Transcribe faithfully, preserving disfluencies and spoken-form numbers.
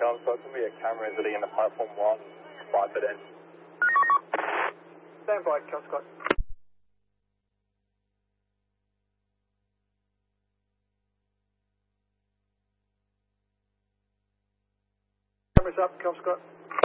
Scott, can be a camera sitting in the platform one, five foot in. Stand by, Cal Scott. Cameras up, Cal Scott.